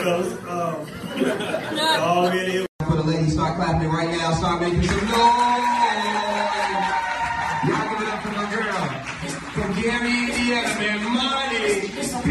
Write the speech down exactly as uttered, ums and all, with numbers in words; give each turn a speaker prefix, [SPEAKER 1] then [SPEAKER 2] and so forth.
[SPEAKER 1] fellas. Um, oh, yeah,
[SPEAKER 2] for the ladies, start clapping right now. Start making some noise. Y'all give it up for my girl from Gary, Indiana, man. Money.